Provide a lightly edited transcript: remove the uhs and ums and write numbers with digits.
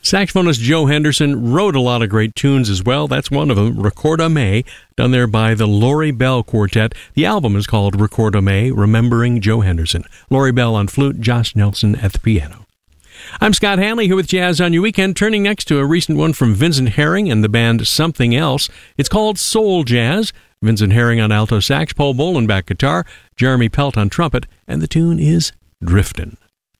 Saxophonist Joe Henderson wrote a lot of great tunes as well. That's one of them, Recorda Me, done there by the Laurie Bell Quartet. The album is called Recorda Me, Remembering Joe Henderson. Laurie Bell on flute, Josh Nelson at the piano. I'm Scott Hanley here with Jazz on Your Weekend, turning next to a recent one from Vincent Herring and the band Something Else. It's called Soul Jazz. Vincent Herring on alto sax, Paul Bolan back guitar, Jeremy Pelt on trumpet, and the tune is Driftin'.